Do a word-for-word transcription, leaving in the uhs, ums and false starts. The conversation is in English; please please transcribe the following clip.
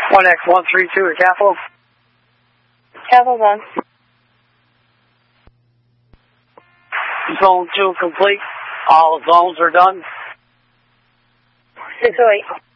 one X one three two at Capital. Capital one. Zone two complete. All zones are done. six oh eight.